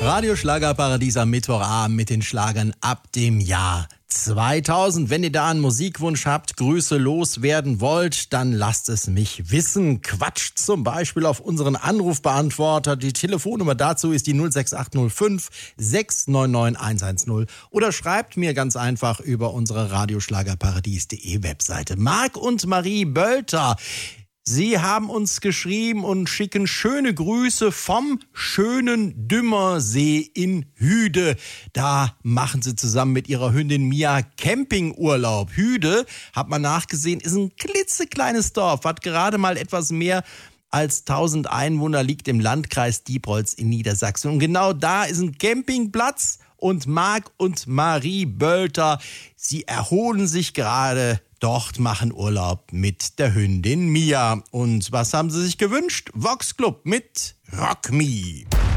Radio Schlagerparadies am Mittwochabend mit den Schlagern ab dem Jahr 2000. Wenn ihr da einen Musikwunsch habt, Grüße loswerden wollt, dann lasst es mich wissen. Quatscht zum Beispiel auf unseren Anrufbeantworter. Die Telefonnummer dazu ist die 06805 699 110 oder schreibt mir ganz einfach über unsere radioschlagerparadies.de Webseite. Marc und Marie Bölter, Sie haben uns geschrieben und schicken schöne Grüße vom schönen Dümmersee in Hüde. Da machen sie zusammen mit ihrer Hündin Mia Campingurlaub. Hüde, hat man nachgesehen, ist ein klitzekleines Dorf, hat gerade mal etwas mehr als 1000 Einwohner, liegt im Landkreis Diepholz in Niedersachsen. Und genau da ist ein Campingplatz und Marc und Marie Bölter, sie erholen sich gerade dort, machen Urlaub mit der Hündin Mia. Und was haben sie sich gewünscht? Vox Club mit Rock Me.